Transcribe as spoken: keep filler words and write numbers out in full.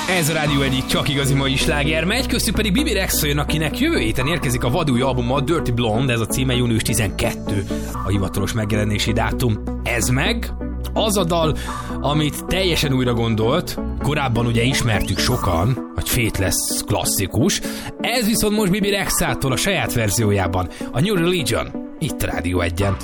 Ez a Rádió egyik csak igazi mai sláger megy, köztük pedig Bibi Rexha jön, akinek jövő héten érkezik a vadúj albuma, Dirty Blonde, ez a címe, június tizenkettő a hivatalos megjelenési dátum. Ez meg az a dal, amit teljesen újra gondolt, korábban ugye ismertük sokan, hogy Faithless klasszikus, ez viszont most Bibi Rexhától a saját verziójában, a New Religion, itt a Rádió egyen.